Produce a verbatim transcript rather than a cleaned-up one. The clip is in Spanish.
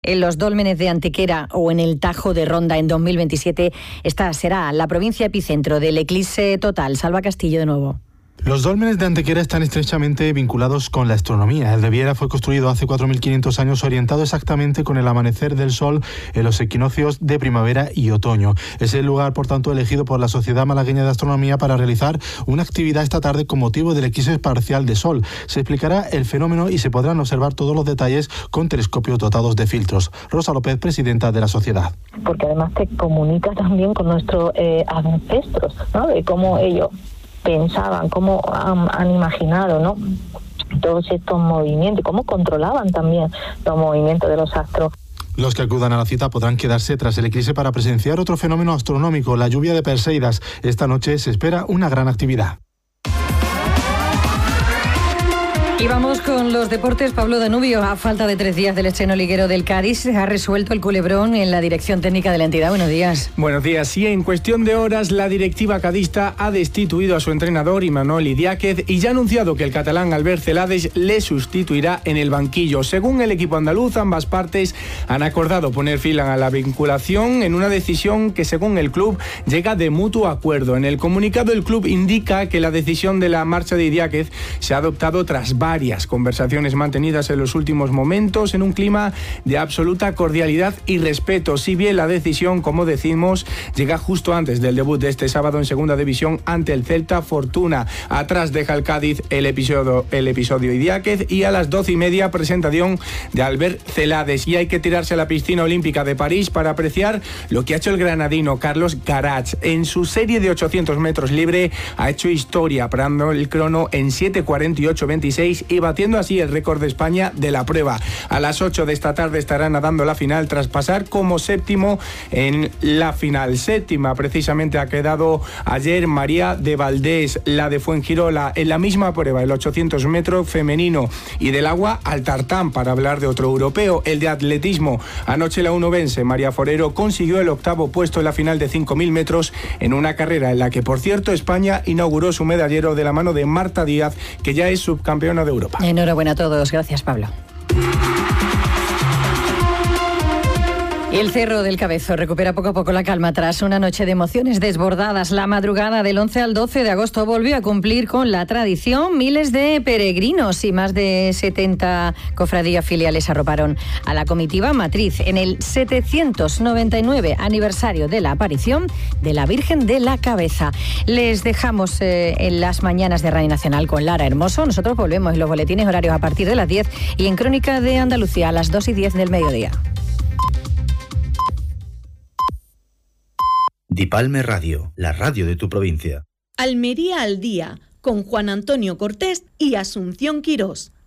En los dólmenes de Antequera o en el Tajo de Ronda en dos mil veintisiete, esta será la provincia epicentro del eclipse total. Salva Castillo de nuevo. Los dólmenes de Antequera están estrechamente vinculados con la astronomía. El de Viera fue construido hace cuatro mil quinientos años, orientado exactamente con el amanecer del sol en los equinoccios de primavera y otoño. Es el lugar, por tanto, elegido por la Sociedad Malagueña de Astronomía para realizar una actividad esta tarde con motivo del eclipse parcial de sol. Se explicará el fenómeno y se podrán observar todos los detalles con telescopios dotados de filtros. Rosa López, presidenta de la sociedad. Porque además te comunica también con nuestros eh, ancestros, ¿no? De cómo ellos pensaban, cómo han, han imaginado, ¿no?, todos estos movimientos, cómo controlaban también los movimientos de los astros. Los que acudan a la cita podrán quedarse tras el eclipse para presenciar otro fenómeno astronómico, la lluvia de Perseidas. Esta noche se espera una gran actividad. Y vamos con los deportes. Pablo Danubio, a falta de tres días del estreno liguero del Cádiz, se ha resuelto el culebrón en la dirección técnica de la entidad. Buenos días. Buenos días. Sí, en cuestión de horas, la directiva cadista ha destituido a su entrenador, Imanol Idiáquez, y ya ha anunciado que el catalán Albert Celades le sustituirá en el banquillo. Según el equipo andaluz, ambas partes han acordado poner fin a la vinculación en una decisión que, según el club, llega de mutuo acuerdo. En el comunicado, el club indica que la decisión de la marcha de Idiáquez se ha adoptado tras varias varias conversaciones mantenidas en los últimos momentos en un clima de absoluta cordialidad y respeto. Si bien la decisión, como decimos, llega justo antes del debut de este sábado en Segunda División ante el Celta Fortuna. Atrás deja el Cádiz el episodio, el episodio Idiáquez, y a las doce y media presentación de Albert Celades. Y hay que tirarse a la piscina olímpica de París para apreciar lo que ha hecho el granadino Carlos Garach. En su serie de ochocientos metros libre ha hecho historia, parando el crono en siete cuarenta y ocho veintiséis y batiendo así el récord de España de la prueba. A las ocho de esta tarde estará nadando la final tras pasar como séptimo en la final. Séptima precisamente ha quedado ayer María de Valdés, la de Fuengirola, en la misma prueba, el ochocientos metros femenino, y del agua al tartán, para hablar de otro europeo, el de atletismo. Anoche la unovense María Forero consiguió el octavo puesto en la final de cinco mil metros en una carrera en la que, por cierto, España inauguró su medallero de la mano de Marta Díaz, que ya es subcampeona de Europa. Enhorabuena a todos. Gracias, Pablo. Y el Cerro del Cabezo recupera poco a poco la calma tras una noche de emociones desbordadas. La madrugada del once al doce de agosto volvió a cumplir con la tradición. Miles de peregrinos y más de setenta cofradías filiales arroparon a la comitiva matriz en el setecientos noventa y nueve aniversario de la aparición de la Virgen de la Cabeza. Les dejamos eh, en las mañanas de Radio Nacional con Lara Hermoso. Nosotros volvemos en los boletines horarios a partir de las diez y en Crónica de Andalucía a las dos y diez del mediodía. Dipalme Radio, la radio de tu provincia. Almería al día, con Juan Antonio Cortés y Asunción Quirós.